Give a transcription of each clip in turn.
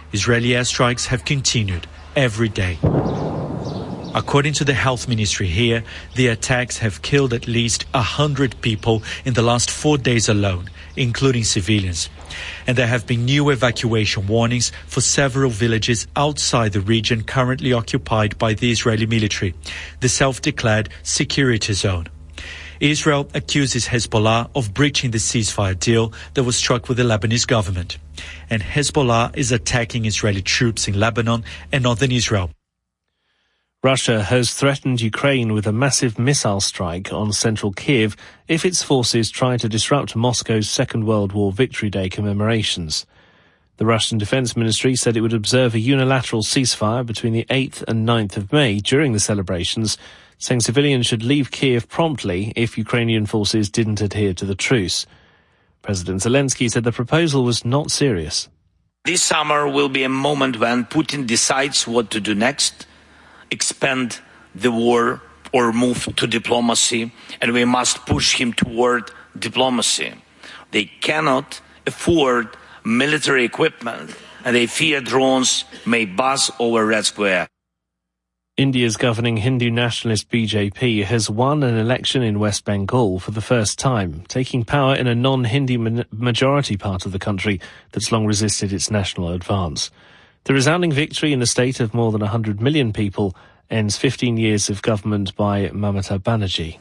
Israeli airstrikes have continued every day. According to the health ministry here, the attacks have killed at least 100 people in the last 4 days alone, including civilians. And there have been new evacuation warnings for several villages outside the region currently occupied by the Israeli military, the self-declared security zone. Israel accuses Hezbollah of breaching the ceasefire deal that was struck with the Lebanese government. And Hezbollah is attacking Israeli troops in Lebanon and northern Israel. Russia has threatened Ukraine with a massive missile strike on central Kiev if its forces try to disrupt Moscow's Second World War Victory Day commemorations. The Russian Defense Ministry said it would observe a unilateral ceasefire between the 8th and 9th of May during the celebrations, saying civilians should leave Kiev promptly if Ukrainian forces didn't adhere to the truce. President Zelensky said the proposal was not serious. This summer will be a moment when Putin decides what to do next. Expand the war or move to diplomacy, and we must push him toward diplomacy. They cannot afford military equipment, and they fear drones may buzz over Red Square. India's governing Hindu nationalist BJP has won an election in West Bengal for the first time, taking power in a non-Hindi majority part of the country that's long resisted its national advance. The resounding victory in a state of more than 100 million people ends 15 years of government by Mamata Banerjee.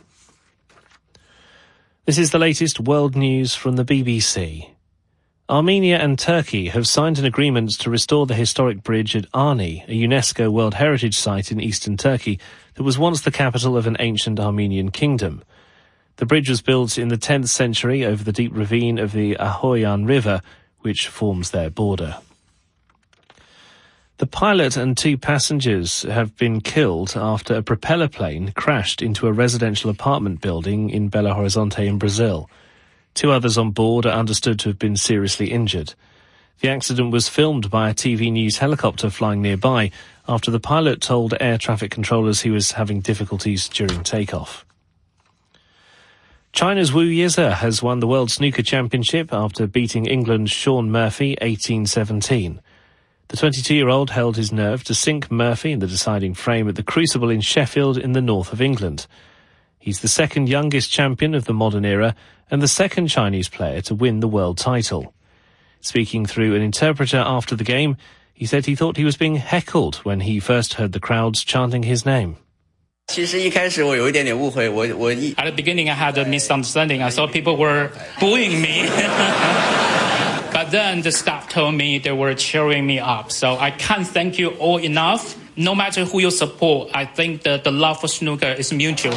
This is the latest world news from the BBC. Armenia and Turkey have signed an agreement to restore the historic bridge at Ani, a UNESCO World Heritage Site in eastern Turkey that was once the capital of an ancient Armenian kingdom. The bridge was built in the 10th century over the deep ravine of the Ahoyan River, which forms their border. The pilot and 2 passengers have been killed after a propeller plane crashed into a residential apartment building in Belo Horizonte in Brazil. 2 others on board are understood to have been seriously injured. The accident was filmed by a TV news helicopter flying nearby after the pilot told air traffic controllers he was having difficulties during takeoff. China's Wu Yize has won the World Snooker Championship after beating England's Shaun Murphy 18-17. The 22-year-old held his nerve to sink Murphy in the deciding frame at the Crucible in Sheffield in the north of England. He's the second youngest champion of the modern era and the second Chinese player to win the world title. Speaking through an interpreter after the game, he said he thought he was being heckled when he first heard the crowds chanting his name. At the beginning, I had a misunderstanding. I thought people were booing me. But then the staff told me they were cheering me up. So I can't thank you all enough. No matter who you support, I think that the love for snooker is mutual.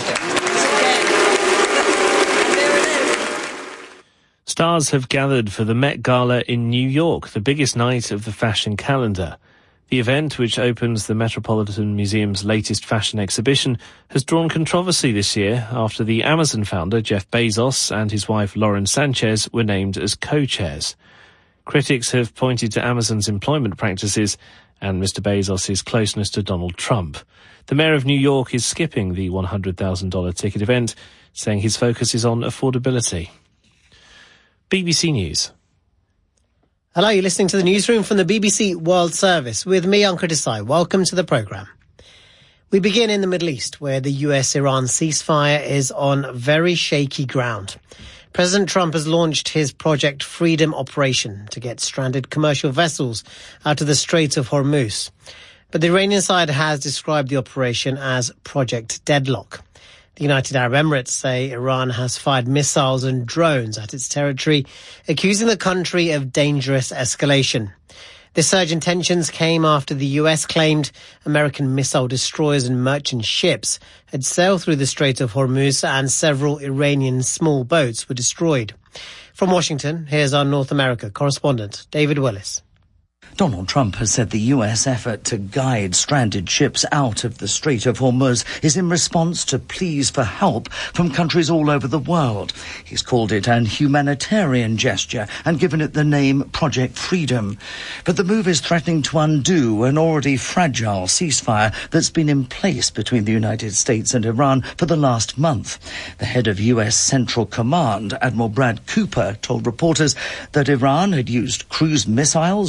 Stars have gathered for the Met Gala in New York, the biggest night of the fashion calendar. The event, which opens the Metropolitan Museum's latest fashion exhibition, has drawn controversy this year after the Amazon founder Jeff Bezos and his wife Lauren Sanchez were named as co-chairs. Critics have pointed to Amazon's employment practices and Mr. Bezos' closeness to Donald Trump. The mayor of New York is skipping the $100,000 ticket event, saying his focus is on affordability. BBC News. Hello, you're listening to the newsroom from the BBC World Service with me, Ankur Desai. Welcome to the programme. We begin in the Middle East, where the US-Iran ceasefire is on very shaky ground. President Trump has launched his Project Freedom operation to get stranded commercial vessels out of the Strait of Hormuz. But the Iranian side has described the operation as Project Deadlock. The United Arab Emirates say Iran has fired missiles and drones at its territory, accusing the country of dangerous escalation. The surge in tensions came after the US claimed American missile destroyers and merchant ships had sailed through the Strait of Hormuz and several Iranian small boats were destroyed. From Washington, here's our North America correspondent, David Willis. Donald Trump has said the US effort to guide stranded ships out of the Strait of Hormuz is in response to pleas for help from countries all over the world. He's called it an humanitarian gesture and given it the name Project Freedom. But the move is threatening to undo an already fragile ceasefire that's been in place between the United States and Iran for the last month. The head of US Central Command, Admiral Brad Cooper, told reporters that Iran had used cruise missiles, drones,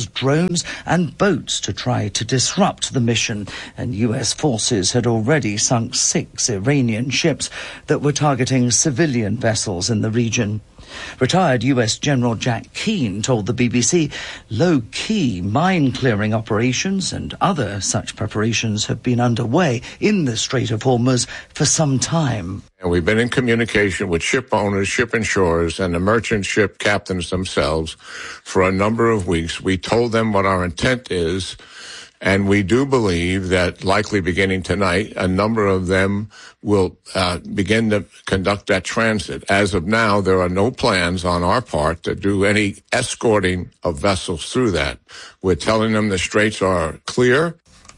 drones and boats to try to disrupt the mission, and US forces had already sunk 6 Iranian ships that were targeting civilian vessels in the region. Retired US General Jack Keane told the BBC low-key mine-clearing operations and other such preparations have been underway in the Strait of Hormuz for some time. And we've been in communication with ship owners, ship insurers, and the merchant ship captains themselves for a number of weeks. We told them what our intent is, and we do believe that, likely beginning tonight, a number of them will begin to conduct that transit. As of now, there are no plans on our part to do any escorting of vessels through that. We're telling them the straits are clear.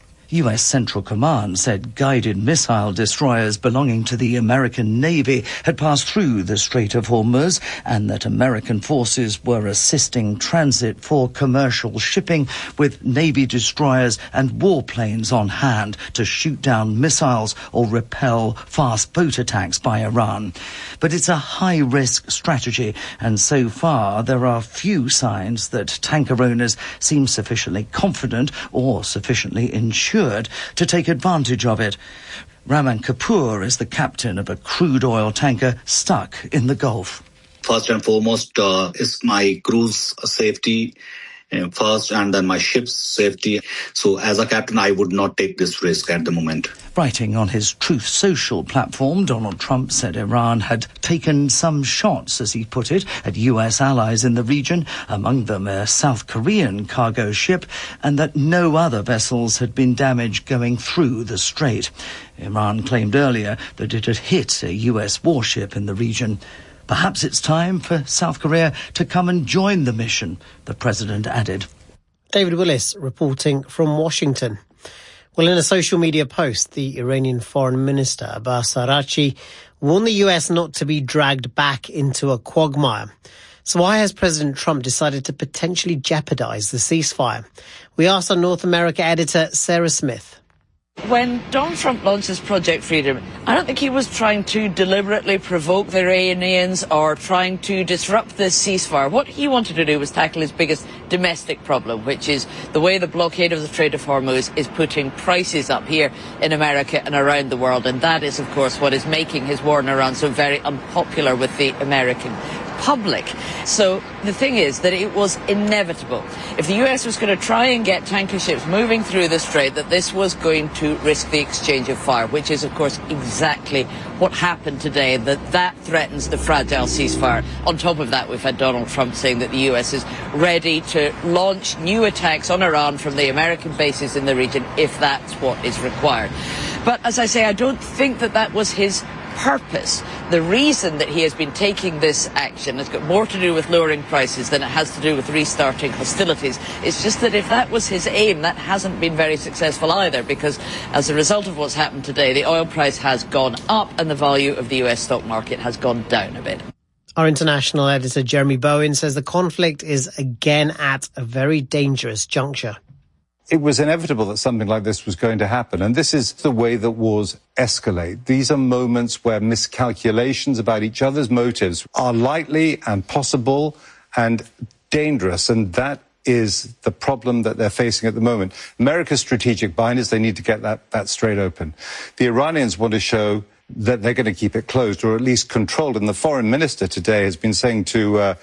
US Central Command said guided missile destroyers belonging to the American Navy had passed through the Strait of Hormuz and that American forces were assisting transit for commercial shipping with Navy destroyers and warplanes on hand to shoot down missiles or repel fast boat attacks by Iran. But it's a high-risk strategy, and so far there are few signs that tanker owners seem sufficiently confident or sufficiently insured to take advantage of it. Raman Kapoor is the captain of a crude oil tanker stuck in the Gulf. First and foremost is my crew's safety first, and then my ship's safety. So as a captain, I would not take this risk at the moment. Writing on his Truth Social platform, Donald Trump said Iran had taken some shots, as he put it, at US allies in the region, among them a South Korean cargo ship, and that no other vessels had been damaged going through the strait. Iran claimed earlier that it had hit a US warship in the region. Perhaps it's time for South Korea to come and join the mission, the president added. David Willis reporting from Washington. Well, in a social media post, the Iranian Foreign Minister Abbas Araghchi warned the US not to be dragged back into a quagmire. So why has President Trump decided to potentially jeopardize the ceasefire? We asked our North America editor Sarah Smith. When Donald Trump launches Project Freedom, I don't think he was trying to deliberately provoke the Iranians or trying to disrupt this ceasefire. What he wanted to do was tackle his biggest domestic problem, which is the way the blockade of the Strait of Hormuz is putting prices up here in America and around the world. And that is, of course, what is making his war in Iran so very unpopular with the American public. So the thing is that it was inevitable. If the US was going to try and get tanker ships moving through the strait, that this was going to risk the exchange of fire, which is, of course, exactly what happened today, that threatens the fragile ceasefire. On top of that, we've had Donald Trump saying that the US is ready to launch new attacks on Iran from the American bases in the region if that's what is required. But as I say, I don't think that was his purpose. The reason that he has been taking this action has got more to do with lowering prices than it has to do with restarting hostilities. It's just that if that was his aim, that hasn't been very successful either, because as a result of what's happened today, the oil price has gone up and the value of the US stock market has gone down a bit. Our international editor Jeremy Bowen says the conflict is again at a very dangerous juncture. It was inevitable that something like this was going to happen, and this is the way that wars escalate. These are moments where miscalculations about each other's motives are likely and possible and dangerous, and that is the problem that they're facing at the moment. America's strategic bind is they need to get that strait open. The Iranians want to show that they're going to keep it closed, or at least controlled, and the foreign minister today has been saying to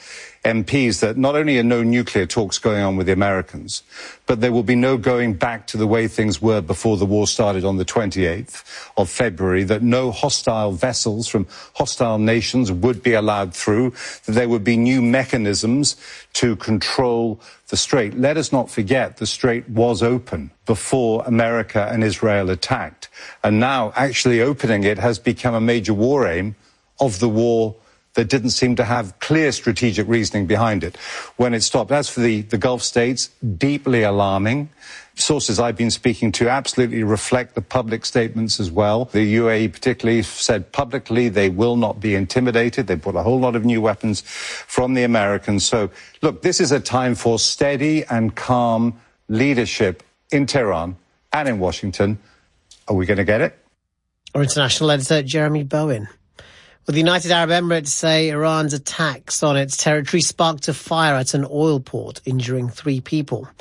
MPs that not only are no nuclear talks going on with the Americans, but there will be no going back to the way things were before the war started on the 28th of February, that no hostile vessels from hostile nations would be allowed through, that there would be new mechanisms to control the strait. Let us not forget the strait was open before America and Israel attacked. And now actually opening it has become a major war aim of the war that didn't seem to have clear strategic reasoning behind it when it stopped. As for the Gulf states, deeply alarming. Sources I've been speaking to absolutely reflect the public statements as well. The UAE particularly said publicly they will not be intimidated. They bought a whole lot of new weapons from the Americans. So, look, this is a time for steady and calm leadership in Tehran and in Washington. Are we going to get it? Our international editor, Jeremy Bowen. Well, the United Arab Emirates say Iran's attacks on its territory sparked a fire at an oil port, injuring 3 people.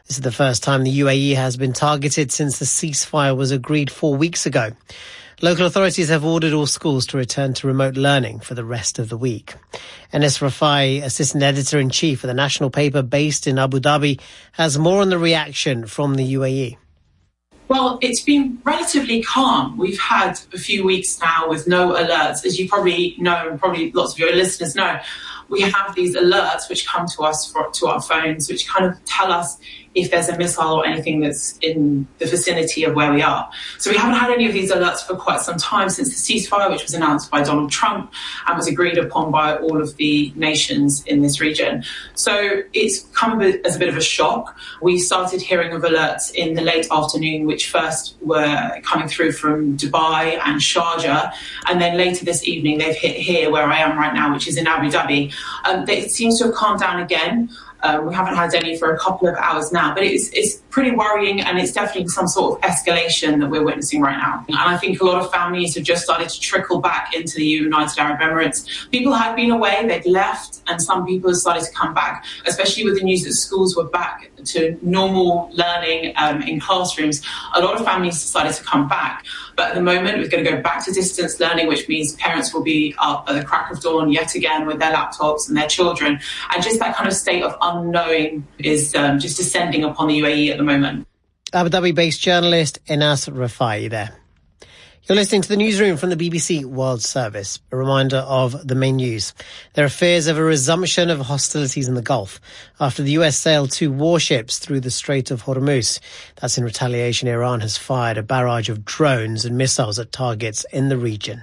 This is the first time the UAE has been targeted since the ceasefire was agreed 4 weeks ago. Local authorities have ordered all schools to return to remote learning for the rest of the week. Enes Rafai, assistant editor-in-chief of the national paper based in Abu Dhabi, has more on the reaction from the UAE. Well, it's been relatively calm. We've had a few weeks now with no alerts. As you probably know, and probably lots of your listeners know, we have these alerts which come to us to our phones, which kind of tell us if there's a missile or anything that's in the vicinity of where we are. So we haven't had any of these alerts for quite some time since the ceasefire, which was announced by Donald Trump and was agreed upon by all of the nations in this region. So it's come as a bit of a shock. We started hearing of alerts in the late afternoon, which first were coming through from Dubai and Sharjah, and then later this evening they've hit here where I am right now, which is in Abu Dhabi. It seems to have calmed down again. We haven't had any for a couple of hours now, but it's pretty worrying, and it's definitely some sort of escalation that we're witnessing right now. And I think a lot of families have just started to trickle back into the United Arab Emirates. People had been away, they'd left, and some people have started to come back, especially with the news that schools were back to normal learning in classrooms. A lot of families started to come back. But at the moment, we're going to go back to distance learning, which means parents will be up at the crack of dawn yet again with their laptops and their children. And just that kind of state of unknowing is just descending upon the UAE at the moment. Abu Dhabi-based journalist Enes Rafai there. You're listening to the newsroom from the BBC World Service. A reminder of the main news. There are fears of a resumption of hostilities in the Gulf after the US sailed 2 warships through the Strait of Hormuz. That's in retaliation. Iran has fired a barrage of drones and missiles at targets in the region.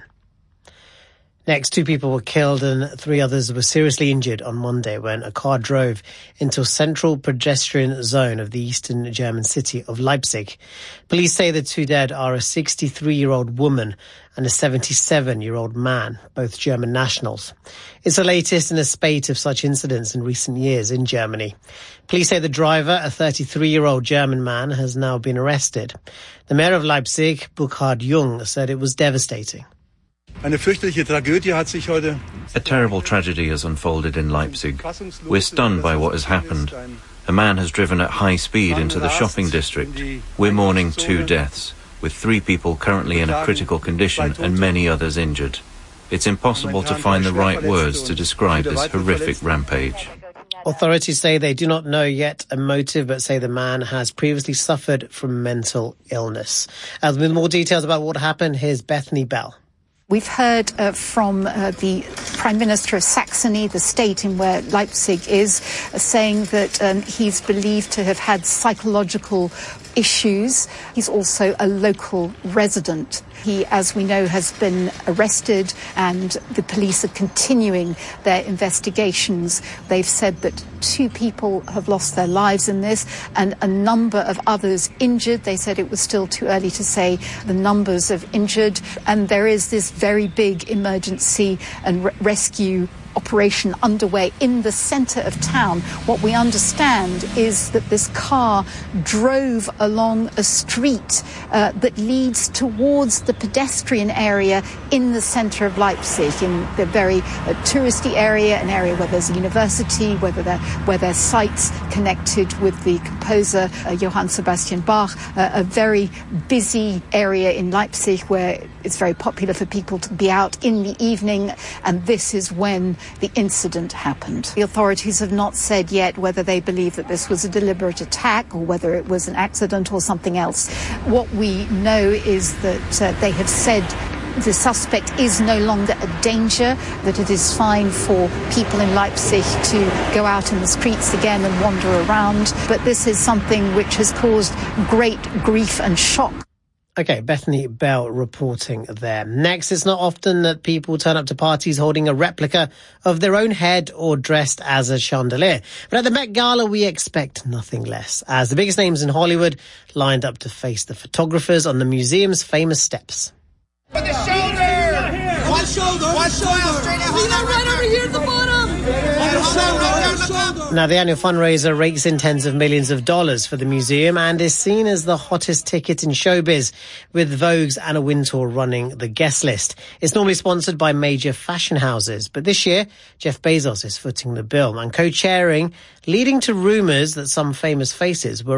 Next, 2 people were killed and 3 others were seriously injured on Monday when a car drove into a central pedestrian zone of the eastern German city of Leipzig. Police say the 2 dead are a 63-year-old woman and a 77-year-old man, both German nationals. It's the latest in a spate of such incidents in recent years in Germany. Police say the driver, a 33-year-old German man, has now been arrested. The mayor of Leipzig, Burkhard Jung, said it was devastating. A terrible tragedy has unfolded in Leipzig. We're stunned by what has happened. A man has driven at high speed into the shopping district. We're mourning 2 deaths, with 3 people currently in a critical condition and many others injured. It's impossible to find the right words to describe this horrific rampage. Authorities say they do not know yet a motive, but say the man has previously suffered from mental illness. With more details about what happened, here's Bethany Bell. We've heard from the Prime Minister of Saxony, the state in where Leipzig is, saying that he's believed to have had psychological issues. He's also a local resident. He, as we know, has been arrested and the police are continuing their investigations. They've said that 2 people have lost their lives in this and a number of others injured. They said it was still too early to say the numbers of injured. And there is this very big emergency and rescue operation underway in the centre of town. What we understand is that this car drove along a street that leads towards the pedestrian area in the centre of Leipzig, in the very touristy area, an area where there's a university, where there's sites connected with the composer Johann Sebastian Bach, a very busy area in Leipzig where it's very popular for people to be out in the evening, and this is when the incident happened. The authorities have not said yet whether they believe that this was a deliberate attack or whether it was an accident or something else. What we know is that they have said the suspect is no longer a danger, that it is fine for people in Leipzig to go out in the streets again and wander around. But this is something which has caused great grief and shock. Okay, Bethany Bell reporting there. Next, it's not often that people turn up to parties holding a replica of their own head or dressed as a chandelier. But at the Met Gala, we expect nothing less, as the biggest names in Hollywood lined up to face the photographers on the museum's famous steps. With the shoulder! One shoulder! One shoulder! Straight out! See that right over here at the bottom! Now, the annual fundraiser rakes in tens of millions of dollars for the museum and is seen as the hottest ticket in showbiz, with Vogue's Anna Wintour running the guest list. It's normally sponsored by major fashion houses, but this year, Jeff Bezos is footing the bill and co-chairing, leading to rumours that some famous faces were